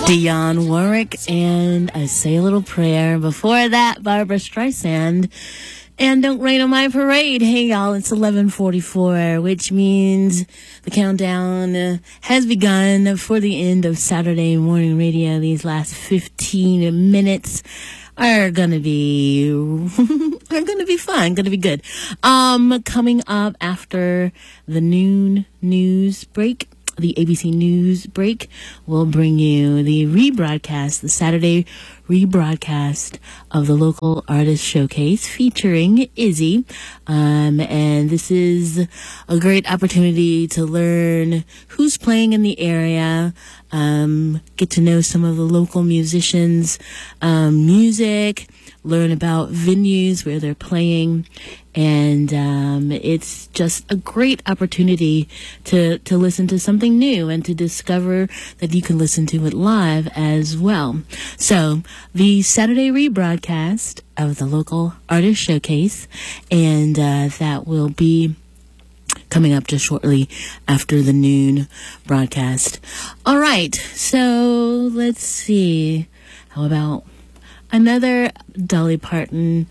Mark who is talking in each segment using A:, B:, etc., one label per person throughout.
A: Dionne Warwick, and I Say a Little Prayer. Before that, Barbara Streisand, and Don't Rain on My Parade. Hey, y'all, it's 11:44, which means the countdown has begun for the end of Saturday morning radio. These last 15 minutes are gonna be fun, gonna be good. Coming up after the noon news break, the ABC News break, will bring you the rebroadcast, the Saturday rebroadcast of the Local Artist Showcase featuring Izzy. And this is a great opportunity to learn who's playing in the area, get to know some of the local musicians' music, learn about venues where they're playing, and it's just a great opportunity to listen to something new and to discover that you can listen to it live as well. So the Saturday rebroadcast of the Local Artist Showcase, and that will be coming up just shortly after the noon broadcast. All right, so let's see. How about another Dolly Parton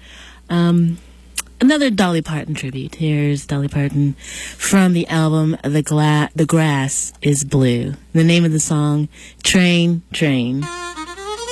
A: tribute. Here's Dolly Parton from the album The Grass is Blue. The name of the song, Train, Train.